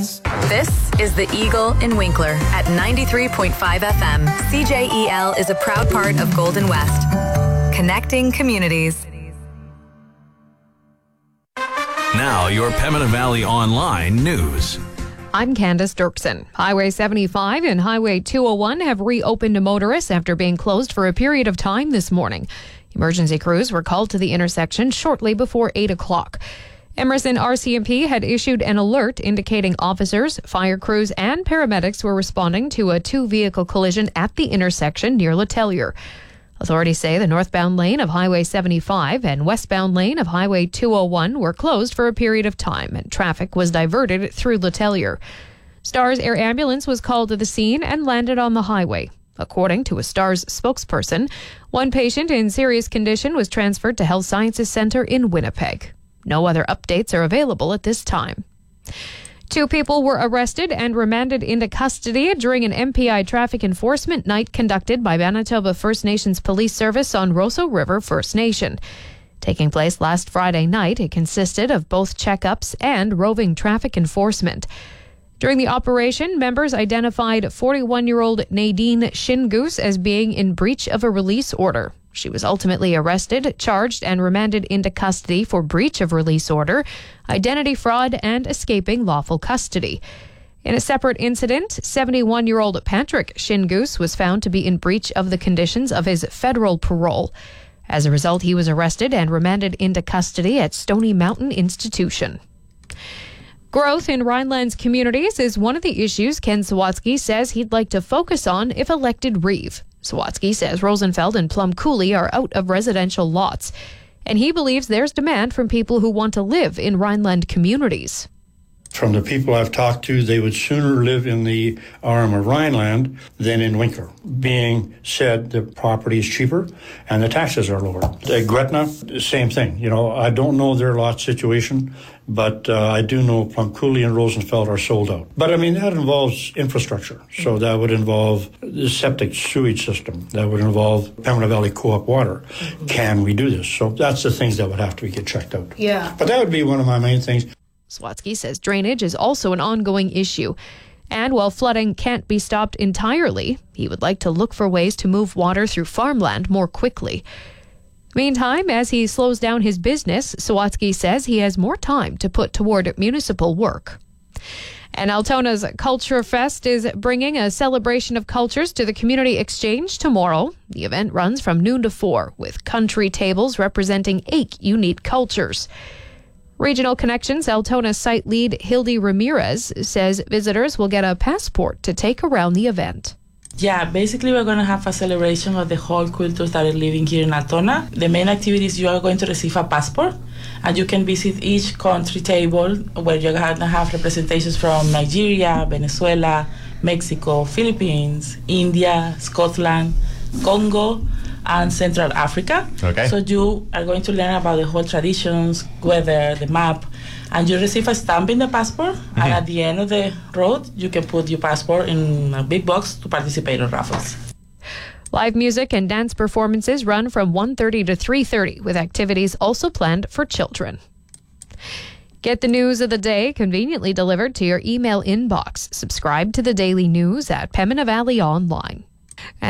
This is the Eagle in Winkler at 93.5 FM. CJEL is a proud part of Golden West. Connecting communities. Now, your Pembina Valley Online news. I'm Candace Dirksen. Highway 75 and Highway 201 have reopened to motorists after being closed for a period of time this morning. Emergency crews were called to the intersection shortly before 8 o'clock. Emerson RCMP had issued an alert indicating officers, fire crews, and paramedics were responding to a two-vehicle collision at the intersection near Letellier. Authorities say the northbound lane of Highway 75 and westbound lane of Highway 201 were closed for a period of time and traffic was diverted through Letellier. STARS Air Ambulance was called to the scene and landed on the highway. According to a STARS spokesperson, one patient in serious condition was transferred to Health Sciences Centre in Winnipeg. No other updates are available at this time. 2 people were arrested and remanded into custody during an MPI traffic enforcement night conducted by Manitoba First Nations Police Service on Roseau River First Nation. Taking place last Friday night, it consisted of both checkups and roving traffic enforcement. During the operation, members identified 41-year-old Nadine Shingoose as being in breach of a release order. She was ultimately arrested, charged, and remanded into custody for breach of release order, identity fraud, and escaping lawful custody. In a separate incident, 71-year-old Patrick Shingoose was found to be in breach of the conditions of his federal parole. As a result, he was arrested and remanded into custody at Stony Mountain Institution. Growth in Rhineland's communities is one of the issues Ken Sawatsky says he'd like to focus on if elected Reeve. Sawatsky says Rosenfeld and Plum Coulee are out of residential lots, and he believes there's demand from people who want to live in Rhineland communities. From the people I've talked to, they would sooner live in the arm of Rhineland than in Winkler. Being said, the property is cheaper and the taxes are lower. Gretna, same thing. I don't know their lot situation, but I do know Plum Coulee and Rosenfeld are sold out. But that involves infrastructure. So that would involve the septic sewage system. That would involve Pembina Valley Co-op water. Can we do this? So that's the things that would have to get checked out. Yeah. But that would be one of my main things. Sawatsky says drainage is also an ongoing issue. And while flooding can't be stopped entirely, he would like to look for ways to move water through farmland more quickly. Meantime, as he slows down his business, Sawatsky says he has more time to put toward municipal work. And Altona's Culture Fest is bringing a celebration of cultures to the Community Exchange tomorrow. The event runs from noon to 4, with country tables representing 8 unique cultures. Regional Connections Altona site lead Hildy Ramirez says visitors will get a passport to take around the event. Yeah, basically we're going to have a celebration of the whole cultures that are living here in Altona. The main activity is you are going to receive a passport and you can visit each country table where you're going to have representations from Nigeria, Venezuela, Mexico, Philippines, India, Scotland, Congo, and Central Africa. Okay. So you are going to learn about the whole traditions, weather, the map, and you receive a stamp in the passport, and at the end of the road, you can put your passport in a big box to participate in raffles. Live music and dance performances run from 1:30 to 3:30, with activities also planned for children. Get the news of the day conveniently delivered to your email inbox. Subscribe to the daily news at Pembina Valley Online.